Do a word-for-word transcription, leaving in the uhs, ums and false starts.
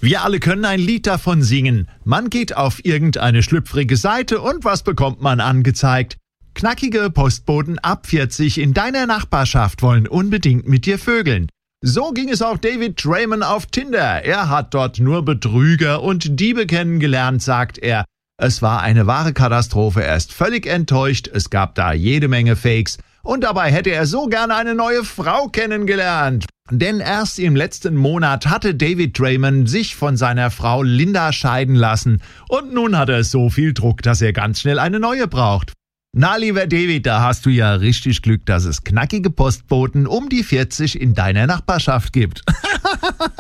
Wir alle können ein Lied davon singen. Man geht auf irgendeine schlüpfrige Seite und was bekommt man angezeigt? Knackige Postboten ab vierzig in deiner Nachbarschaft wollen unbedingt mit dir vögeln. So ging es auch David Draymond auf Tinder. Er hat dort nur Betrüger und Diebe kennengelernt, sagt er. Es war eine wahre Katastrophe, er ist völlig enttäuscht, es gab da jede Menge Fakes. Und dabei hätte er so gerne eine neue Frau kennengelernt. Denn erst im letzten Monat hatte David Draymond sich von seiner Frau Linda scheiden lassen. Und nun hat er so viel Druck, dass er ganz schnell eine neue braucht. Na, lieber David, da hast du ja richtig Glück, dass es knackige Postboten um die vierzig in deiner Nachbarschaft gibt.